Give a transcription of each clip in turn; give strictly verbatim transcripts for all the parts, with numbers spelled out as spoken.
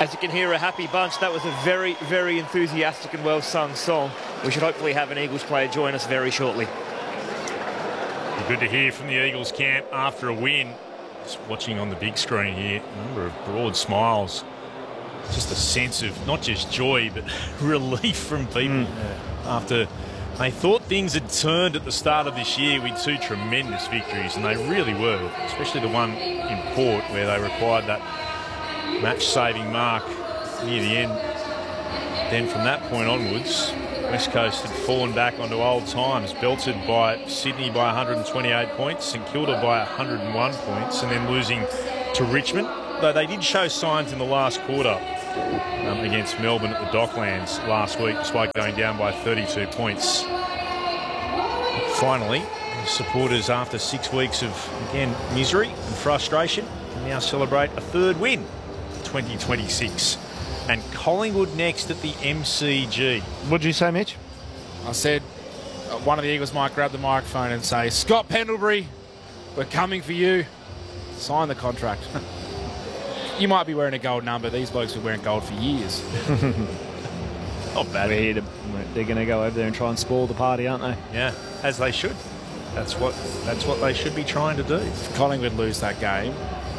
As you can hear, a happy bunch. That was a very, very enthusiastic and well-sung song. We should hopefully have an Eagles player join us very shortly. Good to hear from the Eagles camp after a win. Just watching on the big screen here, a number of broad smiles. Just a sense of not just joy, but relief from people mm. after they thought things had turned at the start of this year with two tremendous victories, and they really were, especially the one in Port where they required that match-saving mark near the end. Then from that point onwards, West Coast had fallen back onto old times, belted by Sydney by one hundred twenty-eight points, St Kilda by one hundred one points, and then losing to Richmond, though they did show signs in the last quarter um, against Melbourne at the Docklands last week, despite going down by thirty-two points. Finally, supporters, after six weeks of, again, misery and frustration, now celebrate a third win for twenty twenty-six. And Collingwood next at the M C G. What did you say, Mitch? I said uh, one of the Eagles might grab the microphone and say, Scott Pendlebury, we're coming for you. Sign the contract. You might be wearing a gold number. These blokes were wearing gold for years. Not bad. We're here to, they're going to go over there and try and spoil the party, aren't they? Yeah, as they should. That's what that's what they should be trying to do. If Collingwood lose that game,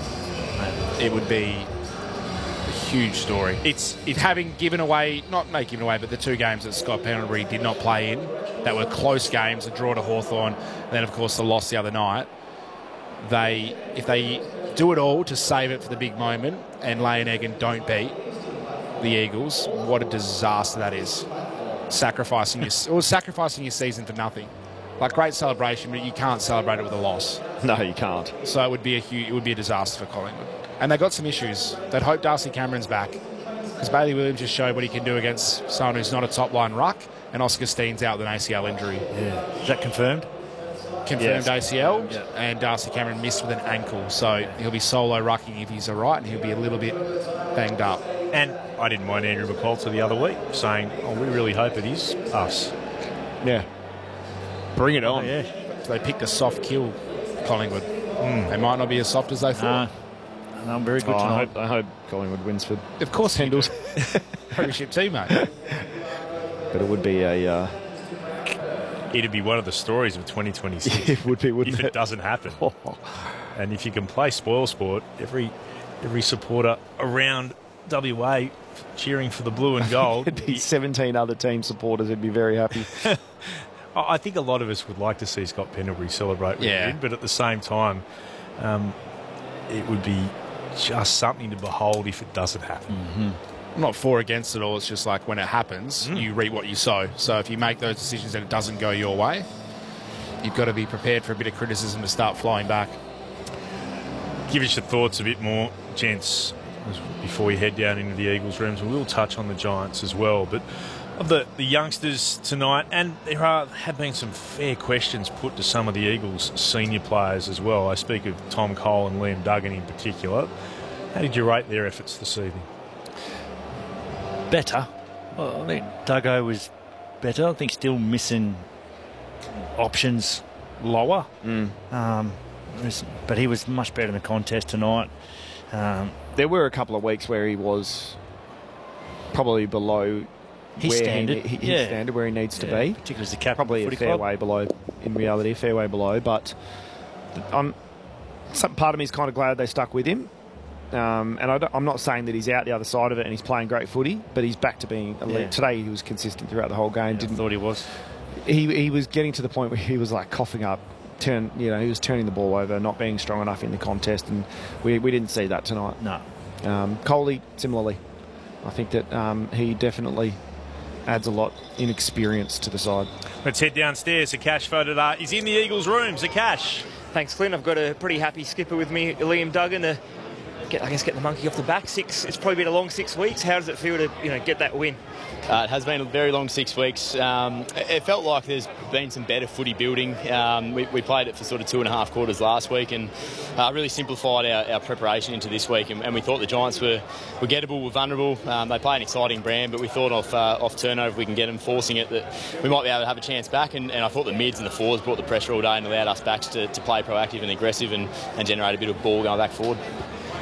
it would be a huge story. It's, it's having given away, not not given away, but the two games that Scott Pendlebury did not play in, that were close games, a draw to Hawthorn, and then, of course, the loss the other night. They, if they do it all to save it for the big moment and lay an egg and don't beat the Eagles, what a disaster that is. Sacrificing your, or sacrificing your season for nothing. Like, great celebration, but you can't celebrate it with a loss. No, you can't. So it would be a huge, it would be a disaster for Collingwood. And they've got some issues. They'd hope Darcy Cameron's back, because Bailey Williams just showed what he can do against someone who's not a top-line ruck, and Oscar Steen's out with an A C L injury. Yeah. Is that confirmed? Confirmed yes. A C L, yeah. And Darcy Cameron missed with an ankle, so he'll be solo rucking if he's all right, and he'll be a little bit banged up. And I didn't mind Andrew McCulter the other week saying, oh, we really hope it is us. Yeah. Bring it on. Oh, yeah. So they picked a soft kill, Collingwood. Mm. They might not be as soft as they thought. Uh, no, very good oh, tonight. I hope, I hope Collingwood wins for Of course, Hendles. Premiership team, mate. But it would be a... Uh, It'd be one of the stories of twenty twenty-six. It would be, wouldn't if it? it doesn't happen. And if you can play spoil sport, every every supporter around W A cheering for the blue and gold. It'd be seventeen other team supporters who'd be very happy. I think a lot of us would like to see Scott Pendlebury celebrate with yeah. him, but at the same time, um, it would be just something to behold if it doesn't happen. Mm-hmm. I'm not for or against it all. It's just like when it happens, mm. you reap what you sow. So if you make those decisions and it doesn't go your way, you've got to be prepared for a bit of criticism to start flowing back. Give us your thoughts a bit more, gents, before we head down into the Eagles' rooms. And we'll touch on the Giants as well. But of the, the youngsters tonight, and there are, have been some fair questions put to some of the Eagles' senior players as well. I speak of Tom Cole and Liam Duggan in particular. How did you rate their efforts this evening? Better. Well, I think Duggo was better. I think still missing options lower. Mm. Um, but he was much better in the contest tonight. Um, there were a couple of weeks where he was probably below his where standard, he, his yeah. standard where he needs to yeah, be. particularly as the captain. Probably of a the fair club. way below. In reality, a fair way below. But I'm some part of me is kind of glad they stuck with him. Um, and I don't, I'm not saying that he's out the other side of it and he's playing great footy, but he's back to being elite. Yeah. Today he was consistent throughout the whole game. Yeah, Didn't I thought he was. He he was getting to the point where he was like coughing up, turn you know he was turning the ball over, not being strong enough in the contest, and we we didn't see that tonight. No. Um, Coley similarly, I think that um, he definitely adds a lot in experience to the side. Let's head downstairs. Akash Fodadar is in the Eagles' rooms. Akash. Thanks, Clint. I've got a pretty happy skipper with me, Liam Duggan. Uh, get, I guess get the monkey off the back. Six. It's probably been a long six weeks. How does it feel to you know get that win? Uh, it has been a very long six weeks. Um, it felt like there's been some better footy building. Um, we, we played it for sort of two and a half quarters last week and uh, really simplified our, our preparation into this week. And, and we thought the Giants were, were gettable, were vulnerable. Um, they play an exciting brand, but we thought off uh, off turnover, we can get them forcing it, that we might be able to have a chance back. And, and I thought the mids and the forwards brought the pressure all day and allowed us backs to, to play proactive and aggressive and, and generate a bit of ball going back forward.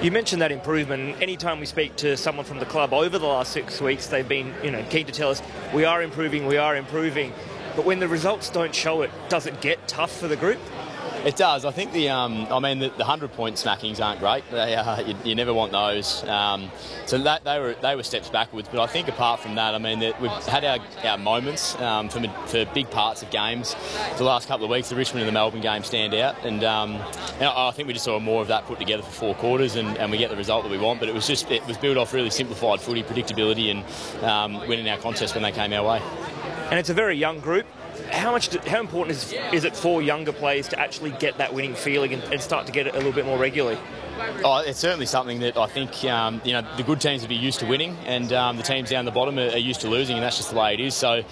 You mentioned that improvement. Anytime we speak to someone from the club over the last six weeks, they've been, you know, keen to tell us we are improving, we are improving. But when the results don't show it, does it get tough for the group? It does. I think the, um, I mean, the, the hundred-point smackings aren't great. They, uh, you, you never want those. Um, so that they were they were steps backwards. But I think apart from that, I mean, that we've had our, our moments um, for for big parts of games. The last couple of weeks, the Richmond and the Melbourne game stand out, and, um, and I, I think we just saw more of that put together for four quarters, and, and we get the result that we want. But it was just it was built off really simplified footy, predictability, and um, winning our contest when they came our way. And it's a very young group. How much? Do, how important is is it for younger players to actually get that winning feeling and, and start to get it a little bit more regularly? Oh, it's certainly something that I think um, you know the good teams will be used to winning, and um, the teams down the bottom are, are used to losing, and that's just the way it is. So